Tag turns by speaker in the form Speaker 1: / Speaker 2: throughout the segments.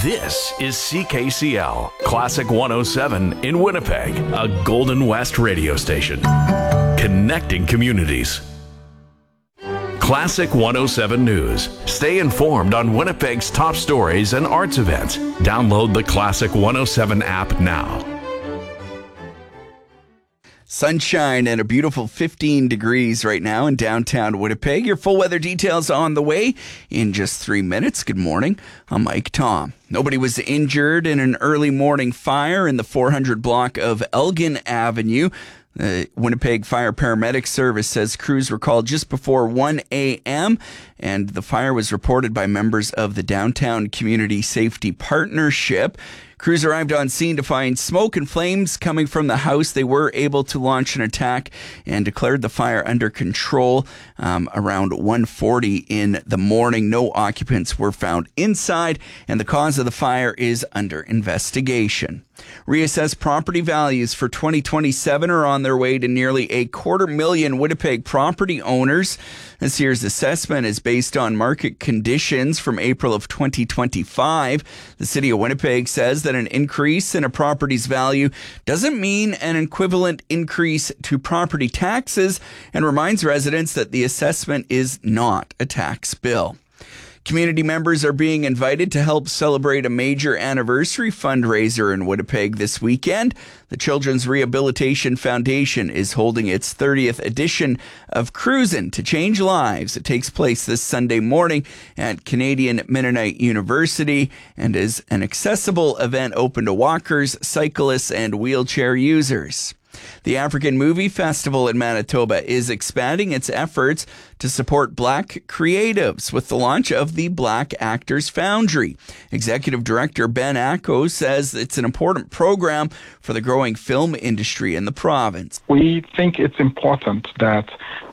Speaker 1: This is CKCL, Classic 107 in Winnipeg, a Golden West radio station. Connecting communities. Classic 107 News. Stay informed on Winnipeg's top stories and arts events. Download the Classic 107 app now.
Speaker 2: Sunshine and a beautiful 15 degrees right now in downtown Winnipeg. Your full weather details on the way in just 3 minutes. Good morning. I'm Mike Tom. Nobody was injured in an early morning fire in the 400 block of Elgin Avenue. The Winnipeg Fire Paramedic Service says crews were called just before 1 a.m. and the fire was reported by members of the Downtown Community Safety Partnership. Crews arrived on scene to find smoke and flames coming from the house. They were able to launch an attack and declared the fire under control around 1:40 in the morning. No occupants were found inside, and the cause of the fire is under investigation. Reassessed property values for 2027 are on their way to nearly 250,000 Winnipeg property owners. This year's assessment is based on market conditions from April of 2025. The City of Winnipeg says that an increase in a property's value doesn't mean an equivalent increase to property taxes and reminds residents that the assessment is not a tax bill. Community members are being invited to help celebrate a major anniversary fundraiser in Winnipeg this weekend. The Children's Rehabilitation Foundation is holding its 30th edition of Cruisin' to Change Lives. It takes place this Sunday morning at Canadian Mennonite University and is an accessible event open to walkers, cyclists, and wheelchair users. The African Movie Festival in Manitoba is expanding its efforts to support Black creatives with the launch of the Black Actors Foundry. Executive Director Ben Acko says it's an important program for the growing film industry in the province.
Speaker 3: We think it's important that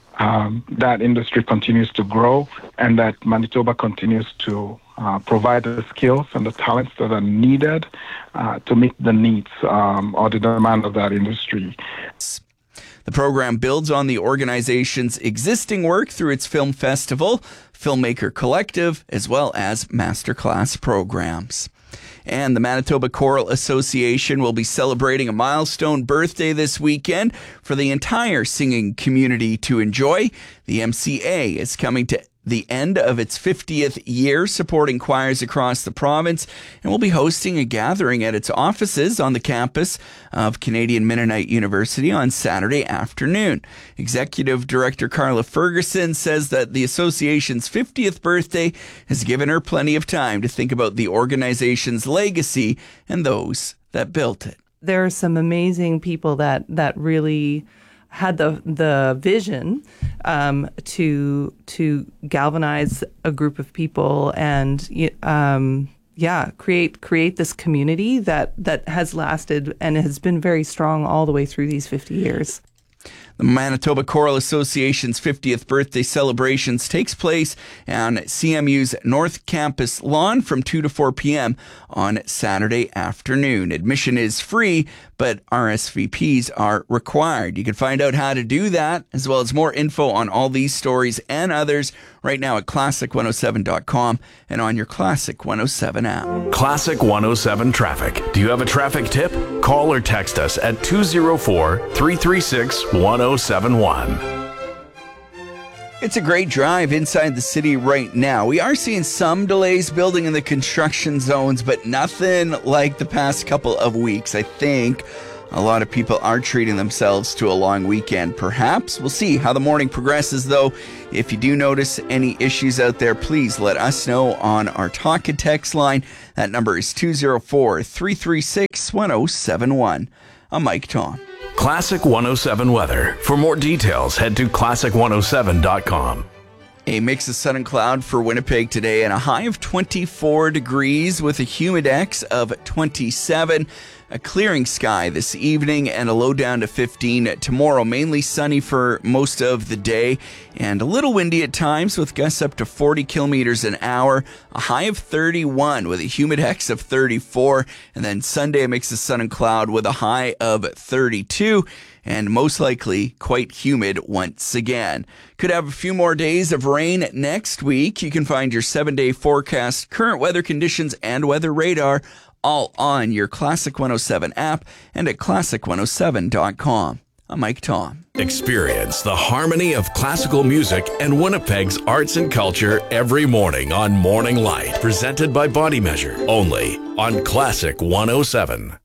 Speaker 3: that industry continues to grow and that Manitoba continues to provide the skills and the talents that are needed to meet the needs or the demand of that industry.
Speaker 2: The program builds on the organization's existing work through its film festival, Filmmaker Collective, as well as masterclass programs. And the Manitoba Choral Association will be celebrating a milestone birthday this weekend for the entire singing community to enjoy. The MCA is coming to the end of its 50th year supporting choirs across the province and will be hosting a gathering at its offices on the campus of Canadian Mennonite University on Saturday afternoon. Executive Director Carla Ferguson says that the association's 50th birthday has given her plenty of time to think about the organization's legacy and those that built it.
Speaker 4: There are some amazing people that really had the vision to galvanize a group of people and create this community that has lasted and has been very strong all the way through these 50 years.
Speaker 2: The Manitoba Choral Association's 50th birthday celebrations takes place on CMU's North Campus lawn from 2 to 4 p.m. on Saturday afternoon. Admission is free, but RSVPs are required. You can find out how to do that, as well as more info on all these stories and others right now at classic107.com and on your Classic 107 app.
Speaker 1: Classic 107 traffic. Do you have a traffic tip? Call or text us at 204-336-1071.
Speaker 2: It's a great drive inside the city right now. We are seeing some delays building in the construction zones, but nothing like the past couple of weeks. I think a lot of people are treating themselves to a long weekend, perhaps. We'll see how the morning progresses, though. If you do notice any issues out there, please let us know on our talk and text line. That number is 204-336-1071. I'm Mike Tom.
Speaker 1: Classic 107 weather. For more details, head to classic107.com.
Speaker 2: A mix of sun and cloud for Winnipeg today and a high of 24 degrees with a humidex of 27. A clearing sky this evening and a low down to 15 tomorrow. Mainly sunny for most of the day and a little windy at times with gusts up to 40 kilometers an hour. A high of 31 with a humidex of 34. And then Sunday, a mix of sun and cloud with a high of 32. and most likely quite humid once again. Could have a few more days of rain next week. You can find your 7-day forecast, current weather conditions, and weather radar all on your Classic 107 app and at classic107.com. I'm Mike Tom.
Speaker 1: Experience the harmony of classical music and Winnipeg's arts and culture every morning on Morning Light, presented by Body Measure, only on Classic 107.